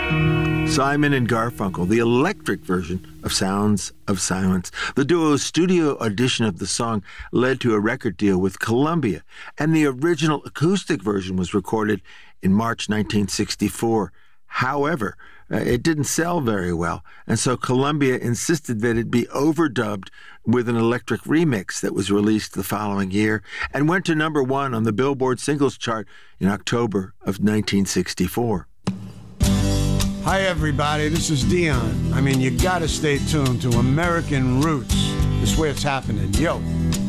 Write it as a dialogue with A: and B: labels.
A: Simon and Garfunkel, the electric version of Sounds of Silence. The duo's studio audition of the song led to a record deal with Columbia, and the original acoustic version was recorded in March 1964. However, it didn't sell very well, and so Columbia insisted that it be overdubbed with an electric remix that was released the following year and went to number 1 on the Billboard singles chart in October of 1964.
B: Hi, everybody. This is Dion. You gotta stay tuned to American Roots. This is where it's happening. Yo.